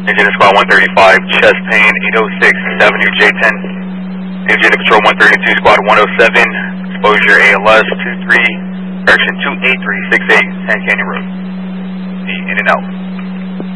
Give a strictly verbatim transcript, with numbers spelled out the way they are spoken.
Unit Squad one thirty-five, chest pain, eight oh six Avenue J ten. Unit Control one thirty-two, Squad one oh seven, exposure A L S two three, correction two eight three six eight, Sand Canyon Road. In and out.